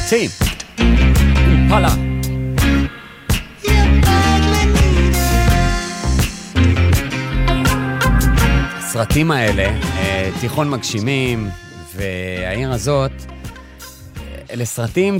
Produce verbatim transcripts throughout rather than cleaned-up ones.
סרטים. פאלה. הסרטים האלה, תיכון מגשימים, והעיר הזאת, אלה סרטים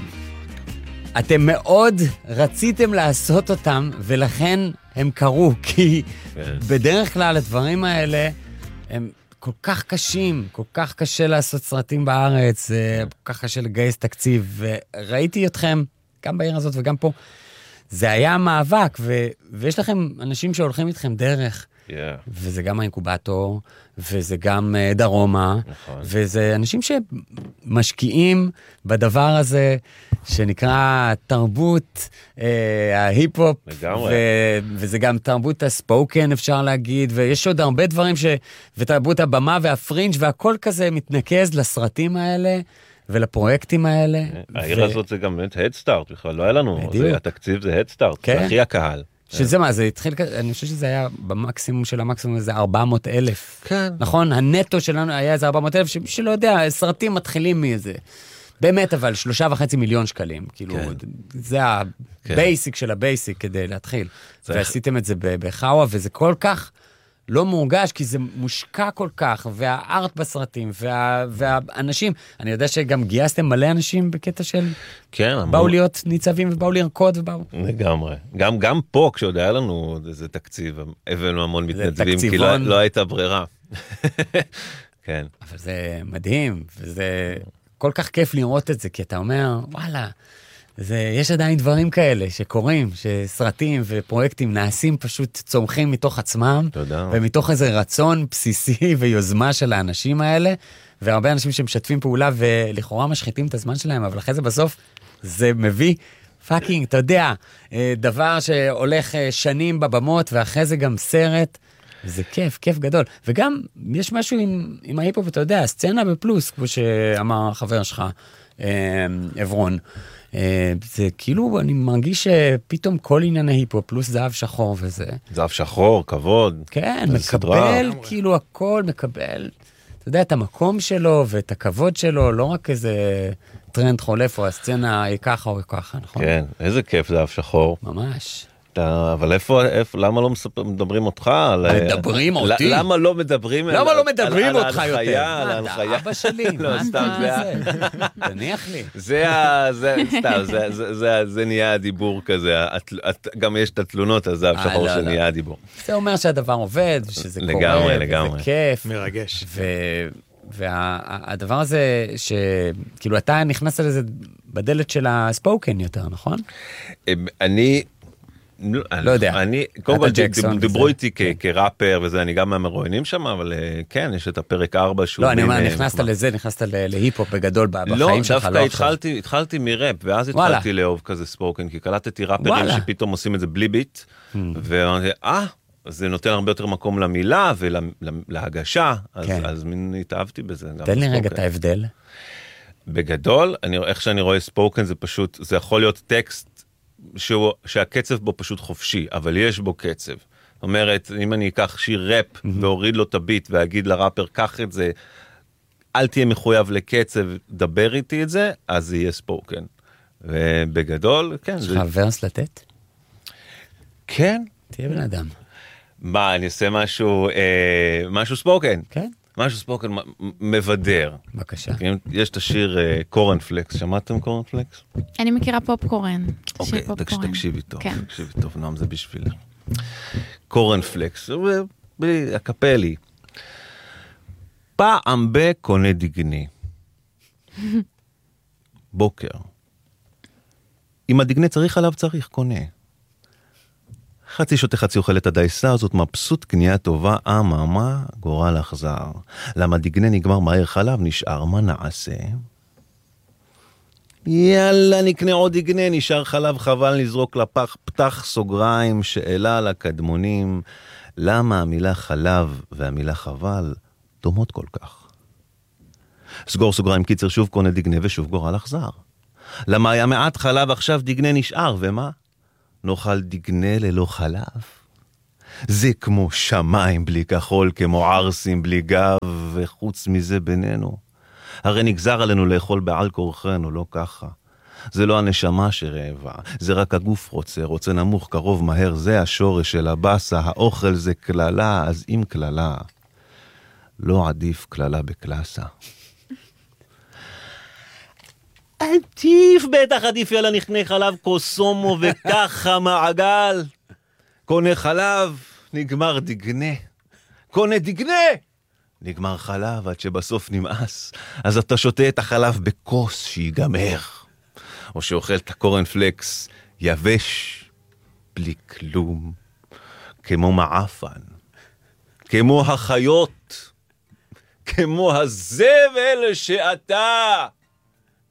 שאתם מאוד רציתם לעשות אותם, ולכן הם קרו, כי בדרך כלל הדברים האלה הם כל כך קשים, כל כך קשה לעשות סרטים בארץ, כל כך קשה לגייס תקציב, וראיתי אתכם גם בעיר הזאת וגם פה, זה היה מאבק, ו- ויש לכם אנשים שהולכים איתכם דרך, yeah. וזה גם האינקובטור, וזה גם uh, דרומה, נכון. וזה אנשים שמשקיעים בדבר הזה, שנקרא תרבות uh, ההיפ-הופ, ו- וזה גם תרבות הספוקן, אפשר להגיד, ויש עוד הרבה דברים, ש- ותרבות הבמה והפרינג' והכל כזה מתנקז לסרטים האלה, ולפרויקטים האלה. העיר הזאת זה גם Head Start, בכלל לא היה לנו, התקציב זה Head Start, זה הכי הקהל. שזה מה, זה התחיל, אני חושב שזה היה במקסימום של המקסימום, איזה ארבע מאות אלף. כן. נכון, הנטו שלנו היה איזה ארבע מאות אלף, שלא יודע, סרטים מתחילים מאיזה. באמת, אבל שלושה וחצי מיליון שקלים. כאילו, זה הבייסיק של הבייסיק כדי להתחיל. ועשיתם את זה בחאווה, וזה כל כך לא מורגש, כי זה מושקע כל כך, והארט בסרטים, וה, והאנשים, אני יודע שגם גייסתם מלא אנשים בקטע של, כן, באו אמור... להיות ניצבים, ובאו לרקוד, ובאו. לגמרי. גם, גם פה, כשעוד היה לנו איזה תקציב, הבאנו המון מתנדבים, כי לא, לא הייתה ברירה. כן. אבל זה מדהים, וזה כל כך כיף לראות את זה, כי אתה אומר, וואלה, זה, יש עדיין דברים כאלה שקורים, שסרטים ופרויקטים נעשים פשוט צומחים מתוך עצמם, תודה. ומתוך איזה רצון בסיסי ויוזמה של האנשים האלה, והרבה אנשים שמשתפים פעולה ולכאורה משחיתים את הזמן שלהם, אבל אחרי זה בסוף זה מביא פאקינג, אתה יודע, דבר שהולך שנים בבמות, ואחרי זה גם סרט, זה כיף, כיף גדול. וגם יש משהו עם, עם ההיפ-הופ, אתה יודע, הסצנה בפלוס, כמו שאמר חבר שלך, אברון, זה כאילו, אני מרגיש שפתאום כל עניין ההיפו, פלוס זהב שחור וזה. זהב שחור, כבוד. כן, מקבל, כאילו הכל מקבל, אתה יודע, את המקום שלו ואת הכבוד שלו, לא רק איזה טרנד חולף או הסצנה היא ככה או ככה, נכון? כן, איזה כיף זהב שחור. ממש. אבל איפה, למה לא מדברים אותך? מדברים אותי? למה לא מדברים? למה לא מדברים אותך יותר? על ההנחיה? אבא שלי, מה אתה זה? תניח לי. זה סתם, זה נהיה הדיבור כזה, גם יש את התלונות, אז זה שחור שנהיה הדיבור. זה אומר שהדבר עובד, שזה קורה, וזה כיף. מרגש. והדבר הזה, שכאילו אתה נכנסת לזה בדלת של הספוקן יותר, נכון? אני... לא יודע. אני, קודם כל, דיברו איתי כראפר וזה, אני גם מהמרואיינים שם, אבל כן, יש את הפרק ארבע שהוא... לא, אני אומר, נכנסת לזה, נכנסת להיפ-הופ בגדול בחיים שלך. לא, דווקא התחלתי מראפ, ואז התחלתי לאהוב כזה ספוקן, כי קלטתי ראפרים שפתאום עושים את זה בלי ביט, ואמרתי, אה, זה נותן הרבה יותר מקום למילה ולהגשה, אז מין התאהבתי בזה. תן לי רגע את ההבדל. בגדול, איך שאני רואה ספוקן, זה פשוט, זה יכול להיות טקסט, שהוא, שהקצב בו פשוט חופשי, אבל יש בו קצב. זאת אומרת, אם אני אקח שיר ראפ, mm-hmm. והוריד לו את הביט, ואגיד לראפר, קח את זה, אל תהיה מחויב לקצב, דבר איתי את זה, אז זה יהיה ספוקן. ובגדול, כן. יש לך זה... ורס לתת? כן. תהיה בן אדם. מה, אני אעשה משהו, אה, משהו ספוקן? כן. משהו ספוקן מבדר. בבקשה. יש את השיר קורנפלקס, שמעתם קורנפלקס? אני מכירה פופקורן. אוקיי, תקשיבי טוב, תקשיבי טוב, נועם זה בשבילה. קורנפלקס, הקפלי. פעם בקונה דגני. בוקר. אם הדגני צריך עליו צריך קונה. חצי שוטה חצי אוכל את הדייסה הזאת, מבסוט קנייה טובה, אממה, גורל אכזר. למה דגנה נגמר מהר חלב, נשאר, מה נעשה? יאללה, נקנה עוד דגנה, נשאר חלב, חבל לזרוק לפח, פתח סוגריים, שאלה לקדמונים, למה המילה חלב והמילה חבל דומות כל כך? סגור סוגריים קיצר, שוב קונה דגנה ושוב גורל אכזר. למה היה מעט חלב, עכשיו דגנה נשאר, ומה? נאכל דגנה ללא חלב. זה כמו שמיים בלי כחול, כמו ערסים בלי גב, וחוץ מזה בינינו. הרי נגזר עלינו לאכול בעל כורחנו, לא ככה. זה לא הנשמה שרעבה, זה רק הגוף רוצה, רוצה נמוך, קרוב, מהר, זה השורש של הבאסה, האוכל זה כללה, אז אם כללה, לא עדיף כללה בקלאסה. עדיף, בטח עדיף יאללה נכנה חלב קוסומו וככה מעגל. קונה חלב, נגמר דגנה. קונה דגנה, נגמר חלב עד שבסוף נמאס. אז אתה שותה את החלב בכוס שיגמר. או שאוכל את הקורנפלקס יבש, בלי כלום. כמו מעפן. כמו החיות. כמו הזבל שאתה.